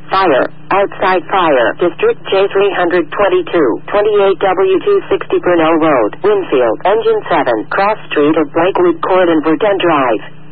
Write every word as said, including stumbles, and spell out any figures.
Fire. Outside fire. District J three twenty-two. twenty-eight W two sixty Brunel Road. Winfield. Engine seven. Cross Street of Blakewood Court and Verdun Drive.